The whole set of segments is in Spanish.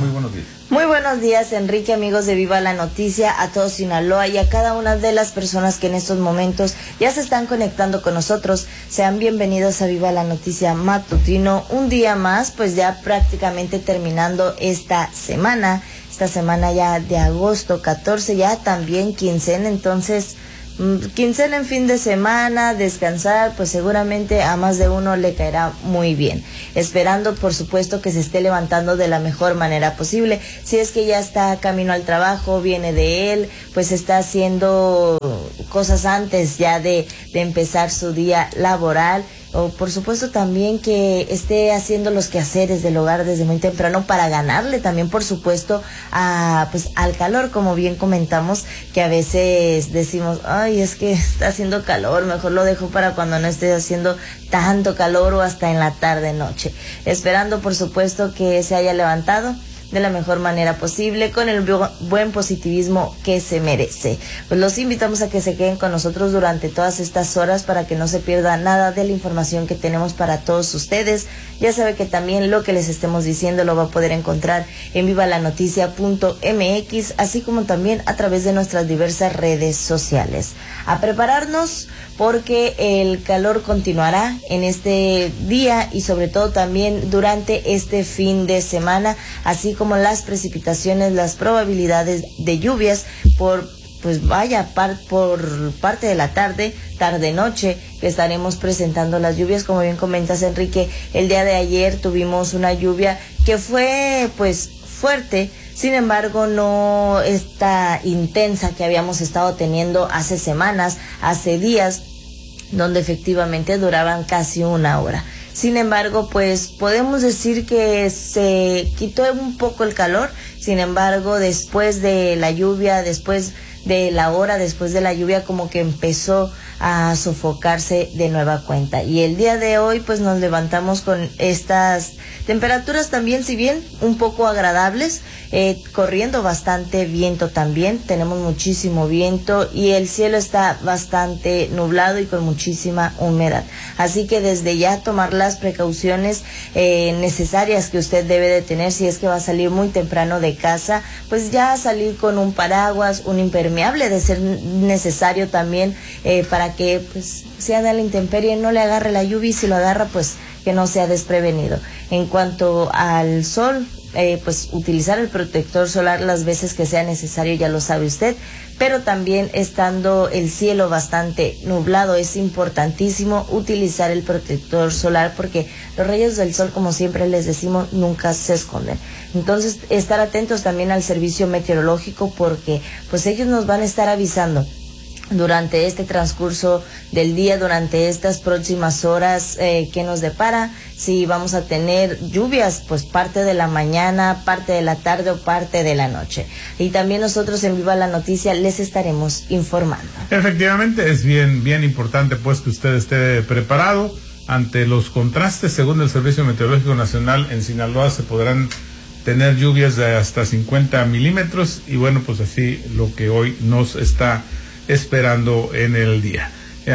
muy buenos días. Muy buenos días, Enrique, amigos de Viva la Noticia, a todos Sinaloa y a cada una de las personas que en estos momentos ya se están conectando con nosotros. Sean bienvenidos a Viva la Noticia matutino. Un día más, pues ya prácticamente terminando esta semana ya de agosto 14, ya también quincena, entonces quincena en fin de semana, descansar, pues seguramente a más de uno le caerá muy bien. Esperando, por supuesto, que se esté levantando de la mejor manera posible. Si es que ya está camino al trabajo, viene de él, pues está haciendo cosas antes ya de empezar su día laboral. O por supuesto también que esté haciendo los quehaceres del hogar desde muy temprano para ganarle también, por supuesto, al calor, como bien comentamos, que a veces decimos, ay, es que está haciendo calor, mejor lo dejo para cuando no esté haciendo tanto calor o hasta en la tarde noche. Esperando, por supuesto, que se haya levantado de la mejor manera posible, con el buen positivismo que se merece. Pues los invitamos a que se queden con nosotros durante todas estas horas para que no se pierda nada de la información que tenemos para todos ustedes. Ya sabe que también lo que les estemos diciendo lo va a poder encontrar en vivalanoticia.mx, así como también a través de nuestras diversas redes sociales. A prepararnos porque el calor continuará en este día y sobre todo también durante este fin de semana, así como las precipitaciones, las probabilidades de lluvias por parte de la tarde-noche, que estaremos presentando las lluvias. Como bien comentas, Enrique, el día de ayer tuvimos una lluvia que fue pues fuerte, sin embargo no esta intensa que habíamos estado teniendo hace semanas, hace días, donde efectivamente duraban casi una hora. Sin embargo, pues podemos decir que se quitó un poco el calor. Sin embargo, después de la lluvia, después de la lluvia, como que empezó a sofocarse de nueva cuenta. Y el día de hoy pues nos levantamos con estas temperaturas también, si bien un poco agradables, corriendo bastante viento también, tenemos muchísimo viento y el cielo está bastante nublado y con muchísima humedad. Así que desde ya tomar las precauciones necesarias que usted debe de tener si es que va a salir muy temprano de casa, pues ya salir con un paraguas, un impermeable de ser necesario también, para que pues sea de la intemperie, no le agarre la lluvia, y si lo agarra pues que no sea desprevenido. En cuanto al sol, pues utilizar el protector solar las veces que sea necesario, ya lo sabe usted, pero también estando el cielo bastante nublado es importantísimo utilizar el protector solar, porque los rayos del sol, como siempre les decimos, nunca se esconden. Entonces estar atentos también al servicio meteorológico, porque pues ellos nos van a estar avisando durante este transcurso del día, durante estas próximas horas, que nos depara, si vamos a tener lluvias, pues parte de la mañana, parte de la tarde o parte de la noche. Y también nosotros en Viva la Noticia les estaremos informando. Efectivamente, es bien importante pues que usted esté preparado ante los contrastes. Según el Servicio Meteorológico Nacional, en Sinaloa se podrán tener lluvias de hasta 50 milímetros y bueno, pues así lo que hoy nos está esperando en el día.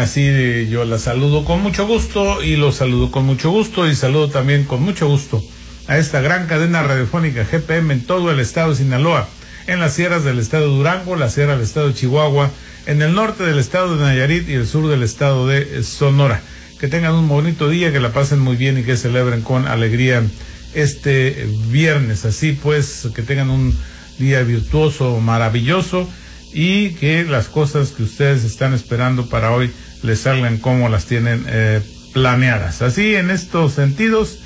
Así yo la saludo con mucho gusto y los saludo con mucho gusto y saludo también con mucho gusto a esta gran cadena radiofónica GPM en todo el estado de Sinaloa, en las sierras del estado de Durango, la sierra del estado de Chihuahua, en el norte del estado de Nayarit y el sur del estado de Sonora. Que tengan un bonito día, que la pasen muy bien y que celebren con alegría este viernes. Así pues, que tengan un día virtuoso, maravilloso, y que las cosas que ustedes están esperando para hoy les salgan como las tienen planeadas. Así, en estos sentidos,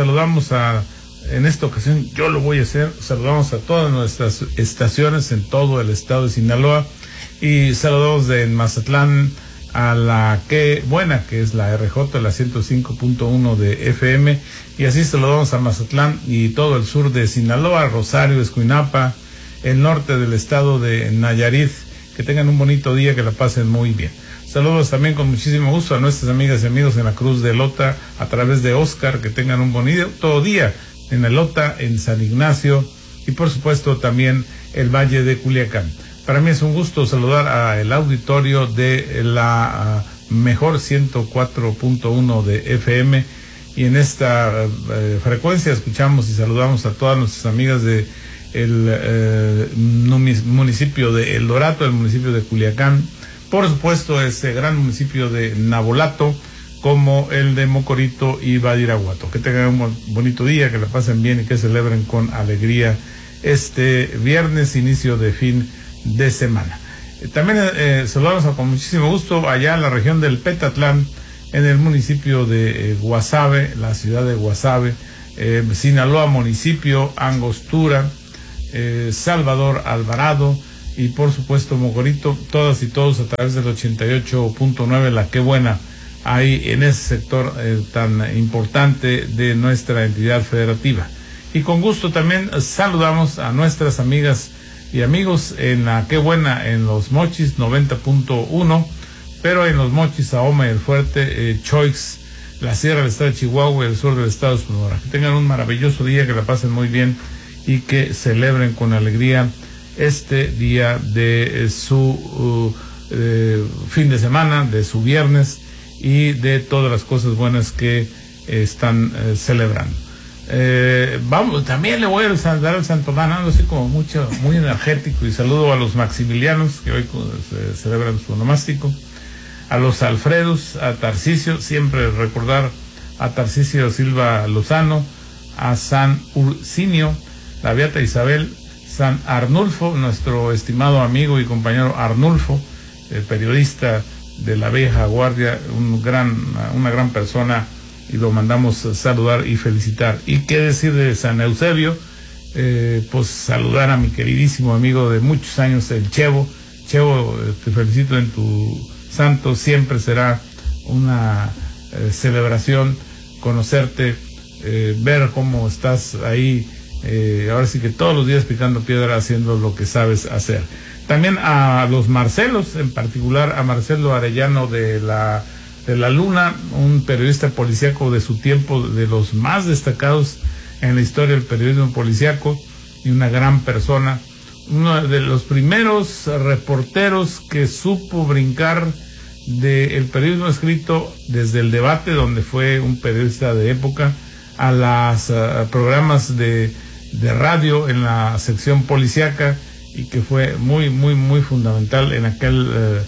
en esta ocasión yo lo voy a hacer, saludamos a todas nuestras estaciones en todo el estado de Sinaloa y saludamos de Mazatlán a la que buena, que es la RJ, la 105.1 de FM, y así saludamos a Mazatlán y todo el sur de Sinaloa, Rosario, Escuinapa, el norte del estado de Nayarit. Que tengan un bonito día, que la pasen muy bien. Saludos también con muchísimo gusto a nuestras amigas y amigos en la Cruz de Lota a través de Oscar. Que tengan un bonito día en Elota, en San Ignacio y por supuesto también el Valle de Culiacán. Para mí es un gusto saludar al auditorio de la mejor 104.1 de FM y en esta frecuencia escuchamos y saludamos a todas nuestras amigas de el municipio de El Dorado, el municipio de Culiacán, por supuesto este gran municipio de Navolato, como el de Mocorito y Badiraguato. Que tengan un bonito día, que la pasen bien y que celebren con alegría este viernes, inicio de fin de semana. También saludamos con muchísimo gusto allá en la región del Petatlán, en el municipio de Guasave, la ciudad de Guasave, Sinaloa municipio, Angostura, Salvador Alvarado y por supuesto Mocorito, todas y todos a través del 88.9, la Qué Buena, ahí en ese sector tan importante de nuestra entidad federativa. Y con gusto también saludamos a nuestras amigas y amigos en la Qué Buena, en Los Mochis 90.1, pero en Los Mochis, Ahoma y El Fuerte, Choix, la Sierra del estado de Chihuahua y el sur del estado de Sonora. Que tengan un maravilloso día, que la pasen muy bien y que celebren con alegría este día de su fin de semana, de su viernes y de todas las cosas buenas que están celebrando. Vamos, también le voy a saludar al Santo Manano, así como muy energético, y saludo a los Maximilianos que hoy celebran su onomástico, a los Alfredos, a Tarcisio, siempre recordar a Tarcisio Silva Lozano, a San Ursinio, la Beata Isabel, San Arnulfo, nuestro estimado amigo y compañero Arnulfo, periodista de la vieja guardia, una gran persona, y lo mandamos saludar y felicitar. Y qué decir de San Eusebio, pues saludar a mi queridísimo amigo de muchos años, el Chevo. Chevo, te felicito en tu santo, siempre será una celebración conocerte, ver cómo estás ahí, ahora sí que todos los días picando piedra, haciendo lo que sabes hacer. También a los Marcelos, en particular a Marcelo Arellano de la Luna, un periodista policíaco de su tiempo, de los más destacados en la historia del periodismo policíaco, y una gran persona, uno de los primeros reporteros que supo brincar del periodismo escrito desde el debate, donde fue un periodista de época, a los programas de radio en la sección policíaca, y que fue muy fundamental en aquel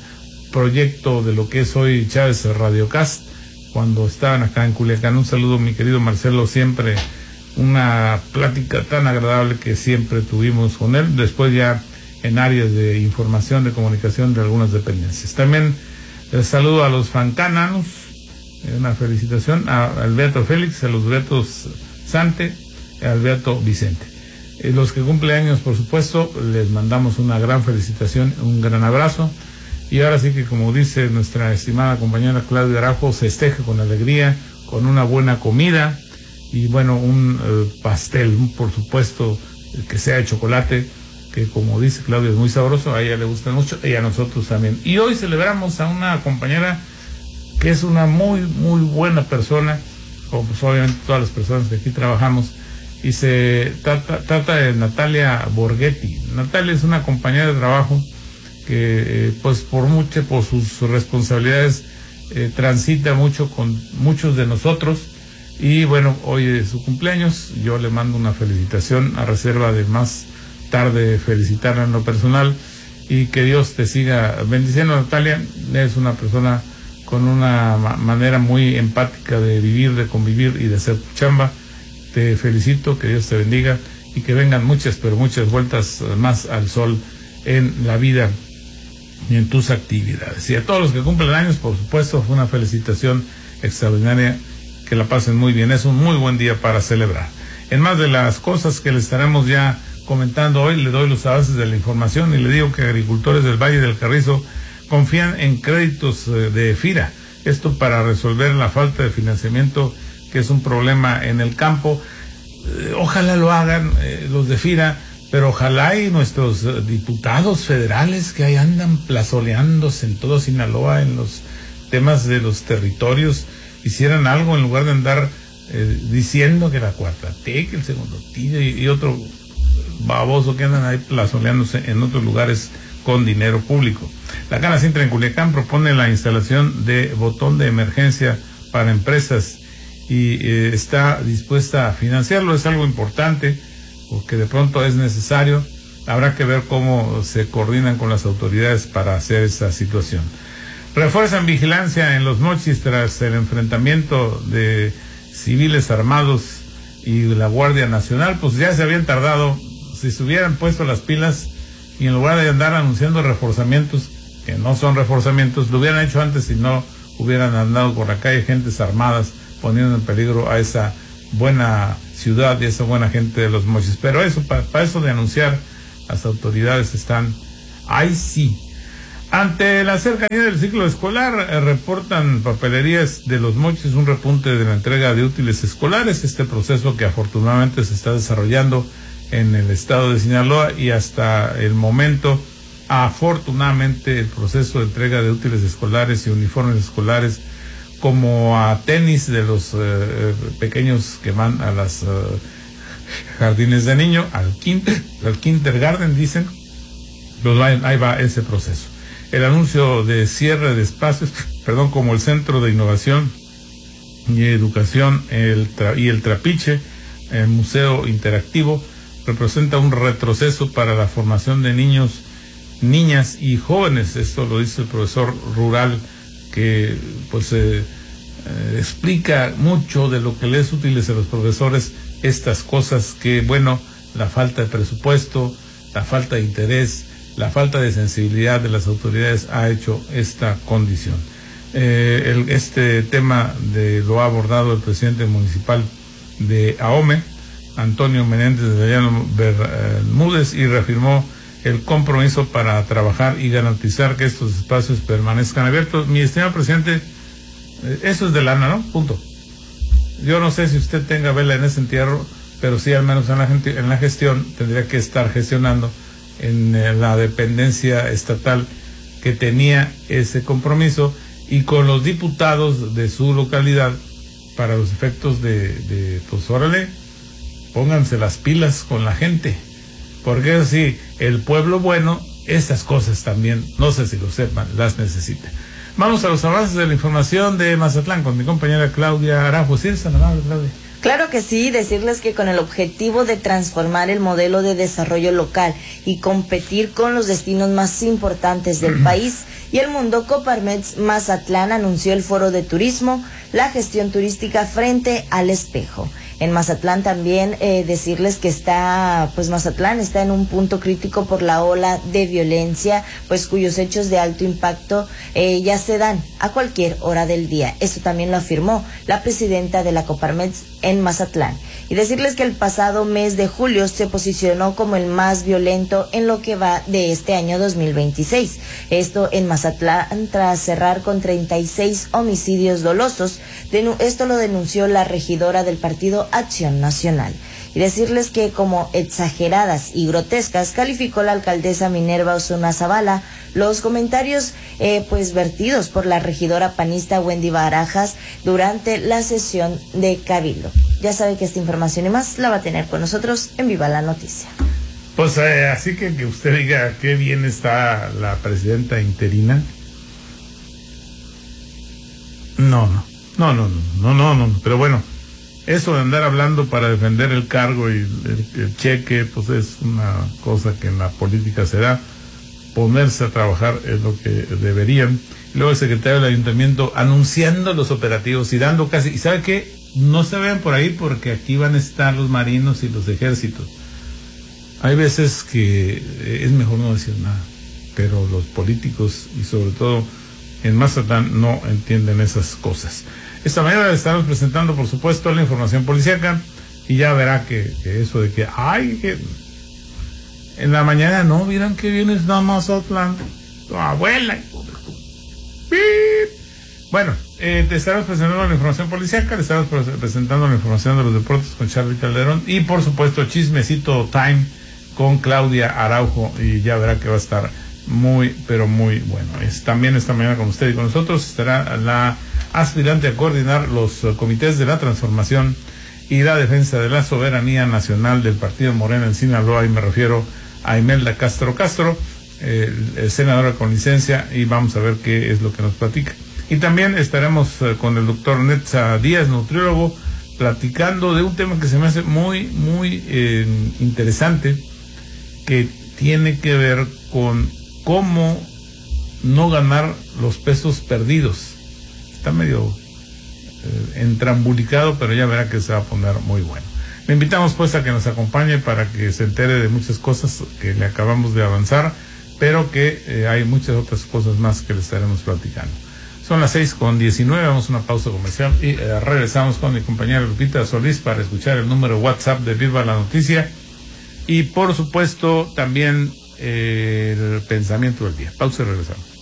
proyecto de lo que es hoy Chávez Radiocast, cuando estaban acá en Culiacán. Un saludo, mi querido Marcelo, siempre una plática tan agradable que siempre tuvimos con él, después ya en áreas de información, de comunicación de algunas dependencias. También saludo a los fancananos, una felicitación a Alberto Félix, a los Beatos Sante, a Alberto Vicente. Los que cumplen años, por supuesto, les mandamos una gran felicitación, un gran abrazo. Y ahora sí que, como dice nuestra estimada compañera Claudia Arajo, se festeje con alegría, con una buena comida y bueno, un pastel, por supuesto, que sea de chocolate, que como dice Claudia es muy sabroso, a ella le gusta mucho y a nosotros también. Y hoy celebramos a una compañera que es una muy buena persona, como pues obviamente todas las personas que aquí trabajamos, y se trata de Natalia Borghetti. Natalia es una compañera de trabajo que pues por sus responsabilidades transita mucho con muchos de nosotros, y bueno, hoy es su cumpleaños. Yo le mando una felicitación a reserva de más tarde felicitarla en lo personal, y que Dios te siga bendiciendo. Natalia es una persona con una manera muy empática de vivir, de convivir y de hacer tu chamba. Te felicito, que Dios te bendiga y que vengan muchas, pero muchas vueltas más al sol en la vida y en tus actividades. Y a todos los que cumplen años, por supuesto, una felicitación extraordinaria, que la pasen muy bien. Es un muy buen día para celebrar. En más de las cosas que les estaremos ya comentando hoy, le doy los avances de la información y le digo que agricultores del Valle del Carrizo confían en créditos de FIRA. Esto para resolver la falta de financiamiento, que es un problema en el campo. Ojalá lo hagan los de FIRA, pero ojalá y nuestros diputados federales que ahí andan plazoleándose en todo Sinaloa en los temas de los territorios hicieran algo, en lugar de andar diciendo que la cuarta T, que el segundo T y otro baboso que andan ahí plazoleándose en otros lugares con dinero público. La Cámara Sintra en Culiacán propone la instalación de botón de emergencia para empresas y está dispuesta a financiarlo. Es algo importante porque de pronto es necesario. Habrá que ver cómo se coordinan con las autoridades para hacer esta situación. Refuerzan vigilancia en Los Mochis tras el enfrentamiento de civiles armados y la Guardia Nacional. Pues ya se habían tardado. Si se hubieran puesto las pilas y en lugar de andar anunciando reforzamientos, que no son reforzamientos, lo hubieran hecho antes y no hubieran andado por la calle gentes armadas poniendo en peligro a esa buena ciudad y a esa buena gente de Los Mochis. Pero eso, para eso de anunciar, las autoridades están ahí sí. Ante la cercanía del ciclo escolar, reportan papelerías de Los Mochis un repunte de la entrega de útiles escolares, este proceso que afortunadamente se está desarrollando en el estado de Sinaloa, y hasta el momento, afortunadamente, el proceso de entrega de útiles escolares y uniformes escolares, como a tenis de los pequeños que van a las jardines de niño, al kindergarten, dicen, pues ahí va ese proceso. El anuncio de cierre de espacios, como el Centro de Innovación y Educación y el Trapiche, el Museo Interactivo, representa un retroceso para la formación de niños, niñas y jóvenes. Esto lo dice el profesor Rural, que pues explica mucho de lo que les es útil a los profesores estas cosas que, bueno, la falta de presupuesto, la falta de interés, la falta de sensibilidad de las autoridades ha hecho esta condición. Este tema lo ha abordado el presidente municipal de Ahome, Antonio Menéndez de Llano Bermúdez, y reafirmó el compromiso para trabajar y garantizar que estos espacios permanezcan abiertos. Mi estimado presidente, eso es de lana, ¿no? Punto. Yo no sé si usted tenga vela en ese entierro, pero sí, al menos en la gestión, tendría que estar gestionando en la dependencia estatal que tenía ese compromiso, y con los diputados de su localidad, para los efectos de pues órale, pónganse las pilas con la gente, porque eso sí, el pueblo bueno, estas cosas también, no sé si lo sepan, las necesita. Vamos a los avances de la información de Mazatlán con mi compañera Claudia Araujo. ¿Sí es tan amable, Claudia? Claro que sí, decirles que con el objetivo de transformar el modelo de desarrollo local y competir con los destinos más importantes del país y el mundo, Coparmex Mazatlán anunció el foro de turismo, la gestión turística frente al espejo. En Mazatlán también decirles que Mazatlán está en un punto crítico por la ola de violencia, pues cuyos hechos de alto impacto ya se dan a cualquier hora del día. Eso también lo afirmó la presidenta de la Coparmex en Mazatlán. Y decirles que el pasado mes de julio se posicionó como el más violento en lo que va de este año 2026. Esto en Mazatlán tras cerrar con 36 homicidios dolosos. Esto lo denunció la regidora del Partido Acción Nacional. Y decirles que como exageradas y grotescas calificó la alcaldesa Minerva Osuna Zavala los comentarios vertidos por la regidora panista Wendy Barajas durante la sesión de Cabildo. Ya sabe que esta información y más la va a tener con nosotros en Viva la Noticia. Pues así que usted diga qué bien está la presidenta interina. No, pero bueno, eso de andar hablando para defender el cargo y el cheque, pues es una cosa que en la política se da. Ponerse a trabajar es lo que deberían. Luego el secretario del ayuntamiento anunciando los operativos y dando casi, ¿y sabe qué? No se vean por ahí porque aquí van a estar los marinos y los ejércitos. Hay veces que es mejor no decir nada, pero los políticos y sobre todo en Mazatlán no entienden esas cosas. Esta mañana le estamos presentando, por supuesto, la información policíaca, y ya verá que eso de que en la mañana no, miran que vienes a Mazatlán, tu abuela. Bueno, te estamos presentando la información policíaca, le estamos presentando la información de los deportes con Charlie Calderón, y por supuesto Chismecito Time con Claudia Araujo, y ya verá que va a estar muy, pero muy bueno. También esta mañana con usted y con nosotros estará la aspirante a coordinar los comités de la transformación y la defensa de la soberanía nacional del Partido Morena en Sinaloa, y me refiero a Imelda Castro, senadora con licencia, y vamos a ver qué es lo que nos platica. Y también estaremos con el doctor Netza Díaz, nutriólogo, platicando de un tema que se me hace muy interesante, que tiene que ver con cómo no ganar los pesos perdidos. Está medio entrambulicado, pero ya verá que se va a poner muy bueno. Le invitamos pues a que nos acompañe para que se entere de muchas cosas que le acabamos de avanzar, pero que hay muchas otras cosas más que le estaremos platicando. Son las 6:19, vamos a una pausa comercial y regresamos con mi compañera Lupita Solís para escuchar el número WhatsApp de Viva la Noticia y por supuesto también el pensamiento del día. Pausa y regresamos.